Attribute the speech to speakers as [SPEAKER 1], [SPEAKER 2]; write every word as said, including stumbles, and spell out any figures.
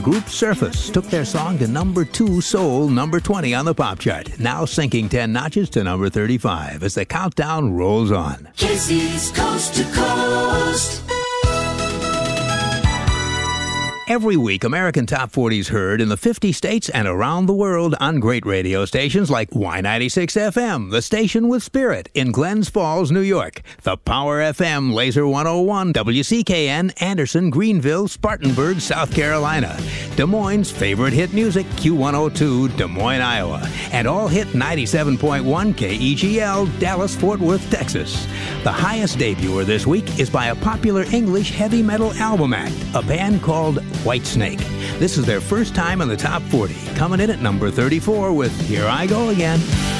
[SPEAKER 1] Group Surface took their song to number two soul, number twenty on the pop chart, now sinking ten notches to number thirty-five as the countdown rolls on.
[SPEAKER 2] Casey's Coast to Coast.
[SPEAKER 1] Every week, American Top forty is heard in the fifty states and around the world on great radio stations like Y ninety-six F M, the station with spirit in Glens Falls, New York, the Power F M, Laser one oh one, W C K N, Anderson, Greenville, Spartanburg, South Carolina, Des Moines' favorite hit music, Q one oh two, Des Moines, Iowa, and all hit ninety-seven point one K E G L, Dallas, Fort Worth, Texas. The highest debuter this week is by a popular English heavy metal album act, a band called Whitesnake. This is their first time in the top forty, coming in at number thirty-four with Here I Go Again.